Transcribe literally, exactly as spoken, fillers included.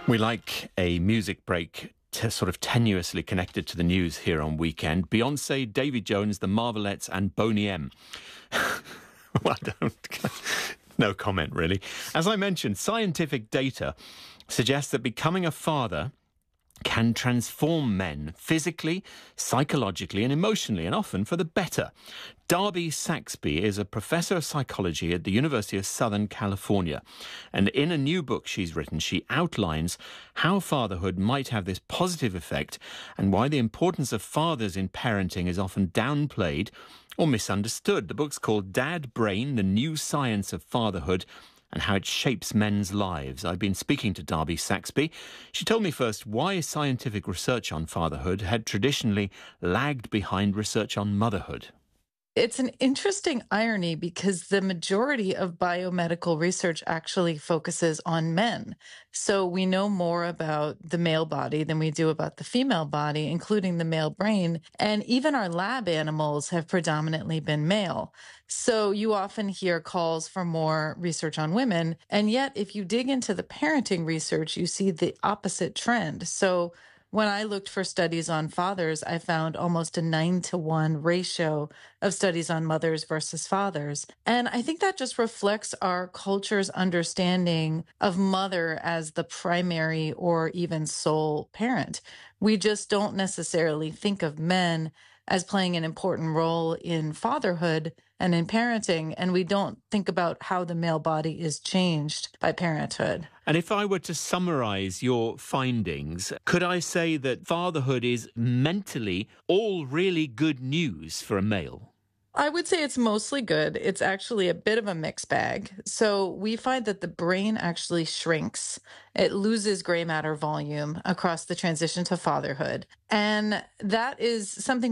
We like a music break t- sort of tenuously connected to the news here on Weekend. Beyonce, Davy Jones, the Marvelettes and Boney M. Well, I don't... No comment, really. As I mentioned, scientific data suggests that becoming a father can transform men physically, psychologically and emotionally, and often for the better. Darby Saxby is a professor of psychology at the University of Southern California. And in a new book she's written, she outlines how fatherhood might have this positive effect and why the importance of fathers in parenting is often downplayed or misunderstood. The book's called Dad Brain, The New Science of Fatherhood, and how it shapes men's lives. I've been speaking to Darby Saxby. She told me first why scientific research on fatherhood had traditionally lagged behind research on motherhood. It's an interesting irony because the majority of biomedical research actually focuses on men. So we know more about the male body than we do about the female body, including the male brain. And even our lab animals have predominantly been male. So you often hear calls for more research on women. And yet, if you dig into the parenting research, you see the opposite trend. So when I looked for studies on fathers, I found almost a nine to one ratio of studies on mothers versus fathers. And I think that just reflects our culture's understanding of mother as the primary or even sole parent. We just don't necessarily think of men as playing an important role in fatherhood and in parenting, and we don't think about how the male body is changed by parenthood. And if I were to summarize your findings, could I say that fatherhood is mentally all really good news for a male? I would say it's mostly good. It's actually a bit of a mixed bag. So we find that the brain actually shrinks. It loses gray matter volume across the transition to fatherhood. And that is something